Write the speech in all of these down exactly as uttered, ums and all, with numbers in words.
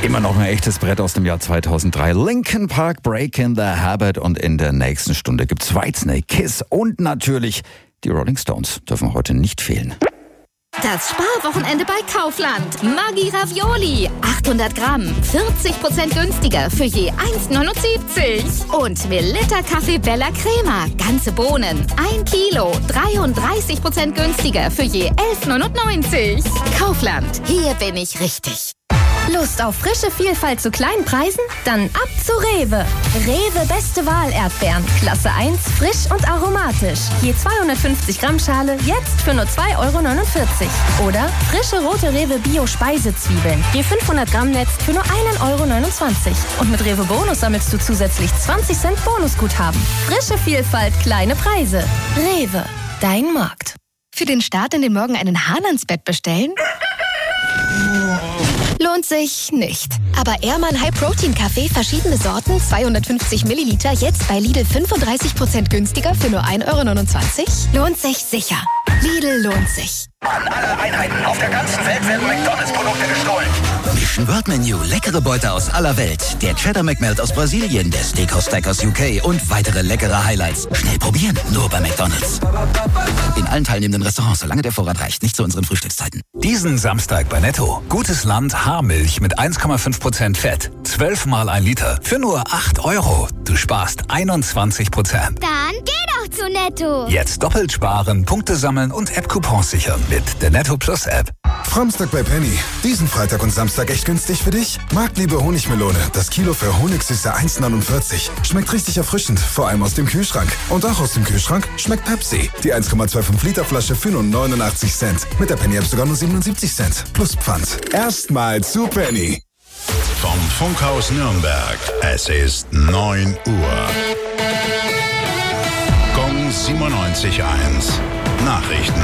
Immer noch ein echtes Brett aus dem Jahr zweitausenddrei. Linkin Park, Breaking the Habit. Und in der nächsten Stunde gibt's Whitesnake, Kiss und natürlich die Rolling Stones. Dürfen heute nicht fehlen. Das Sparwochenende bei Kaufland. Maggi Ravioli. achthundert Gramm. vierzig Prozent günstiger für je eins neunundsiebzig. Und Melitta Kaffee Bella Crema. Ganze Bohnen. ein Kilo. dreiunddreißig Prozent günstiger für je elf neunundneunzig. Kaufland. Hier bin ich richtig. Lust auf frische Vielfalt zu kleinen Preisen? Dann ab zu Rewe. Rewe Beste Wahl Erdbeeren. Klasse eins, frisch und aromatisch. Je zweihundertfünfzig Gramm Schale, jetzt für nur zwei Euro neunundvierzig. Oder frische rote Rewe Bio Speisezwiebeln. Je fünfhundert Gramm Netz für nur ein Euro neunundzwanzig. Und mit Rewe Bonus sammelst du zusätzlich zwanzig Cent Bonusguthaben. Frische Vielfalt, kleine Preise. Rewe, dein Markt. Für den Start in den Morgen einen Hahn ans Bett bestellen? Lohnt sich nicht. Aber Ehrmann High Protein Kaffee, verschiedene Sorten, zweihundertfünfzig Milliliter, jetzt bei Lidl fünfunddreißig Prozent günstiger für nur ein Euro neunundzwanzig? Lohnt sich sicher. Lidl lohnt sich. An alle Einheiten auf der ganzen Welt werden McDonalds-Produkte gestohlen. Mission World Menu, leckere Beute aus aller Welt. Der Cheddar McMelt aus Brasilien, der Steakhouse Stack aus U K und weitere leckere Highlights. Schnell probieren, nur bei McDonalds. In allen teilnehmenden Restaurants, solange der Vorrat reicht, nicht zu unseren Frühstückszeiten. Diesen Samstag bei Netto. Gutes Land Haarmilch mit eins Komma fünf Prozent Fett. zwölf mal ein Liter für nur acht Euro. Du sparst einundzwanzig Prozent. Dann geh doch zu Netto. Jetzt doppelt sparen, Punkte sammeln und App-Coupons sichern mit der Netto Plus App. Samstag bei Penny. Diesen Freitag und Samstag echt günstig für dich? Marktliebe Honigmelone. Das Kilo für Honigsüße eins neunundvierzig. Schmeckt richtig erfrischend, vor allem aus dem Kühlschrank. Und auch aus dem Kühlschrank schmeckt Pepsi. Die eins Komma fünfundzwanzig Liter Flasche für nur neunundachtzig Cent. Mit der Penny App sogar nur siebenundsiebzig Cent. Plus Pfand. Erstmal zu Penny. Vom Funkhaus Nürnberg. Es ist neun Uhr. Gong siebenundneunzig Komma eins. Nachrichten.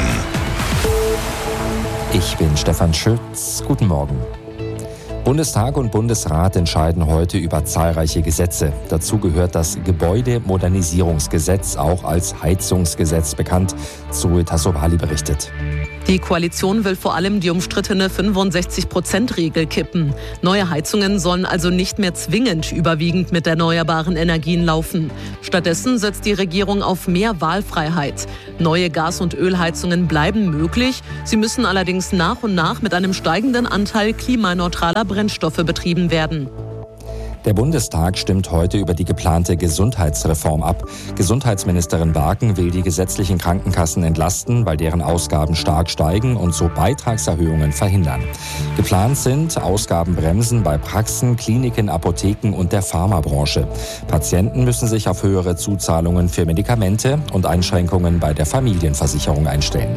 Ich bin Stefan Schütz. Guten Morgen. Bundestag und Bundesrat entscheiden heute über zahlreiche Gesetze. Dazu gehört das Gebäudemodernisierungsgesetz, auch als Heizungsgesetz bekannt. Zoe Tassovali berichtet. Die Koalition will vor allem die umstrittene fünfundsechzig Prozent Regel kippen. Neue Heizungen sollen also nicht mehr zwingend überwiegend mit erneuerbaren Energien laufen. Stattdessen setzt die Regierung auf mehr Wahlfreiheit. Neue Gas- und Ölheizungen bleiben möglich. Sie müssen allerdings nach und nach mit einem steigenden Anteil klimaneutraler Brennstoffe betrieben werden. Der Bundestag stimmt heute über die geplante Gesundheitsreform ab. Gesundheitsministerin Barken will die gesetzlichen Krankenkassen entlasten, weil deren Ausgaben stark steigen und so Beitragserhöhungen verhindern. Geplant sind Ausgabenbremsen bei Praxen, Kliniken, Apotheken und der Pharmabranche. Patienten müssen sich auf höhere Zuzahlungen für Medikamente und Einschränkungen bei der Familienversicherung einstellen.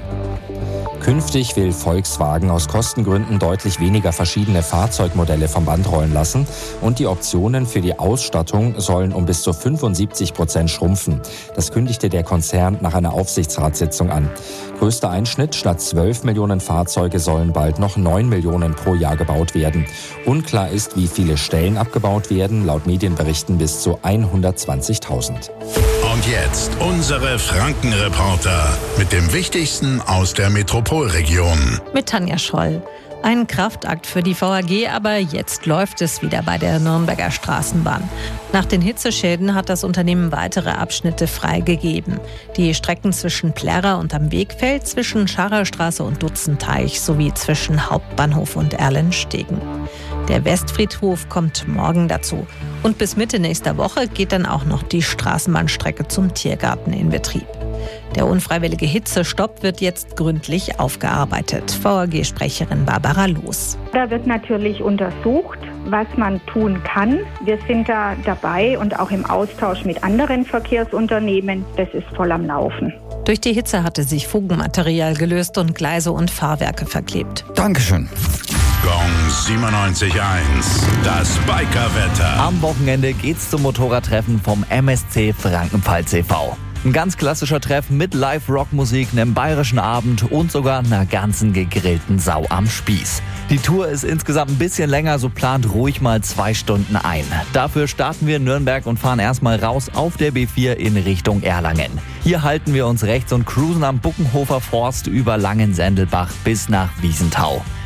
Künftig will Volkswagen aus Kostengründen deutlich weniger verschiedene Fahrzeugmodelle vom Band rollen lassen und die Optionen für die Ausstattung sollen um bis zu fünfundsiebzig Prozent schrumpfen. Das kündigte der Konzern nach einer Aufsichtsratssitzung an. Größter Einschnitt: statt zwölf Millionen Fahrzeuge sollen bald noch neun Millionen pro Jahr gebaut werden. Unklar ist, wie viele Stellen abgebaut werden, laut Medienberichten bis zu hundertzwanzigtausend. Und jetzt unsere Frankenreporter mit dem Wichtigsten aus der Metropolregion. Mit Tanja Scholl. Ein Kraftakt für die V A G, aber jetzt läuft es wieder bei der Nürnberger Straßenbahn. Nach den Hitzeschäden hat das Unternehmen weitere Abschnitte freigegeben. Die Strecken zwischen Plärrer und am Wegfeld, zwischen Scharerstraße und Dutzenteich sowie zwischen Hauptbahnhof und Erlenstegen. Der Westfriedhof kommt morgen dazu. Und bis Mitte nächster Woche geht dann auch noch die Straßenbahnstrecke zum Tiergarten in Betrieb. Der unfreiwillige Hitzestopp wird jetzt gründlich aufgearbeitet. V A G-Sprecherin Barbara Loos. Da wird natürlich untersucht, was man tun kann. Wir sind da dabei und auch im Austausch mit anderen Verkehrsunternehmen. Das ist voll am Laufen. Durch die Hitze hatte sich Fugenmaterial gelöst und Gleise und Fahrwerke verklebt. Dankeschön. Gong siebenundneunzig Komma eins. Das Bikerwetter. Am Wochenende geht's zum Motorradtreffen vom M S C Frankenpfalz e V Ein ganz klassischer Treff mit Live-Rock-Musik, einem bayerischen Abend und sogar einer ganzen gegrillten Sau am Spieß. Die Tour ist insgesamt ein bisschen länger, so plant ruhig mal zwei Stunden ein. Dafür starten wir in Nürnberg und fahren erstmal raus auf der B vier in Richtung Erlangen. Hier halten wir uns rechts und cruisen am Buckenhofer Forst über Langensendelbach bis nach Wiesenthau.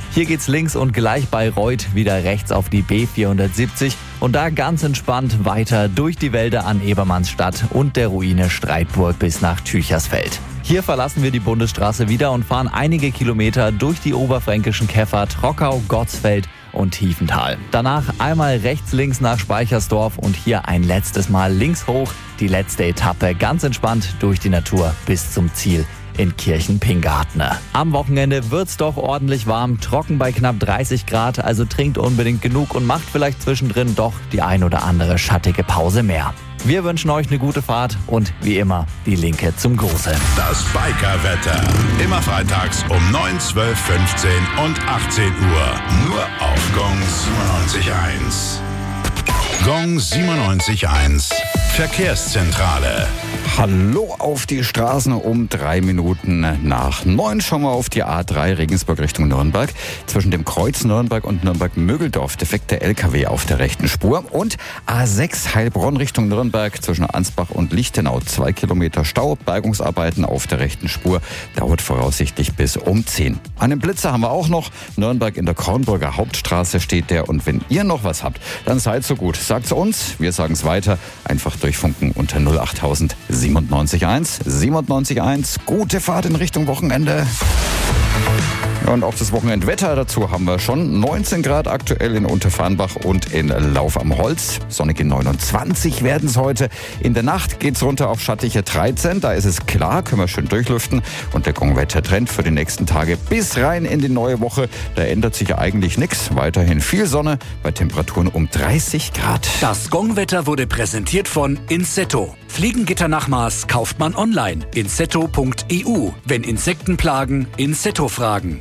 Hier geht's links und gleich bei Reuth wieder rechts auf die B vierhundertsiebzig und da ganz entspannt weiter durch die Wälder an Ebermannsstadt und der Ruine Streitburg bis nach Tüchersfeld. Hier verlassen wir die Bundesstraße wieder und fahren einige Kilometer durch die oberfränkischen Käfer Trockau, Gottsfeld und Tiefental. Danach einmal rechts links nach Speichersdorf und hier ein letztes Mal links hoch. Die letzte Etappe ganz entspannt durch die Natur bis zum Ziel in Kirchen-Pingartner. Am Wochenende wird's doch ordentlich warm, trocken bei knapp dreißig Grad, also trinkt unbedingt genug und macht vielleicht zwischendrin doch die ein oder andere schattige Pause mehr. Wir wünschen euch eine gute Fahrt und wie immer die Linke zum Gruße. Das Biker-Wetter. Immer freitags um neun, zwölf, fünfzehn und achtzehn Uhr. Nur auf Gong siebenundneunzig Komma eins. Gong siebenundneunzig Komma eins. Verkehrszentrale. Hallo auf die Straßen um drei Minuten nach neun. Schauen wir auf die A drei Regensburg Richtung Nürnberg. Zwischen dem Kreuz Nürnberg und Nürnberg-Mögeldorf defekter L K W auf der rechten Spur. Und A sechs Heilbronn Richtung Nürnberg zwischen Ansbach und Lichtenau. Zwei Kilometer Stau, Bergungsarbeiten auf der rechten Spur. Dauert voraussichtlich bis um zehn. Einen Blitzer haben wir auch noch. Nürnberg in der Kornburger Hauptstraße steht der. Und wenn ihr noch was habt, dann seid so gut. Sagt's uns, wir sagen's weiter. Einfach durchfunken unter null achttausend siebenundneunzig Komma eins. siebenundneunzig Komma eins. Gute Fahrt in Richtung Wochenende. Ja, und auch das Wochenendwetter dazu haben wir schon. neunzehn Grad aktuell in Unterfarnbach und in Lauf am Holz. Sonnige neunundzwanzig werden es heute. In der Nacht geht's runter auf schattige dreizehn. Da ist es klar, können wir schön durchlüften. Und der Gong-Wetter-Trend für die nächsten Tage bis rein in die neue Woche. Da ändert sich ja eigentlich nichts. Weiterhin viel Sonne bei Temperaturen um dreißig Grad. Das Gong-Wetter wurde präsentiert von Insetto. Fliegengitternachmaß kauft man online. insetto punkt e u. Wenn Insekten plagen, Insetto fragen.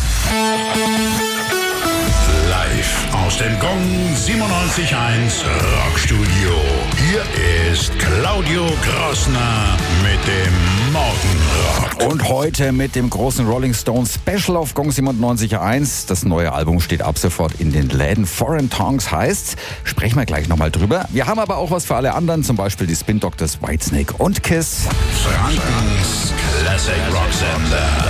Live aus dem Gong siebenundneunzig Komma eins Rockstudio. Hier ist Claudio Grossner mit dem Morgenrock. Und heute mit dem großen Rolling Stones Special auf Gong siebenundneunzig Komma eins. Das neue Album steht ab sofort in den Läden. Foreign Tongues heißt's. Sprechen wir gleich nochmal drüber. Wir haben aber auch was für alle anderen, zum Beispiel die Spin Doctors, Whitesnake und Kiss. Frankens Classic Rock Sender.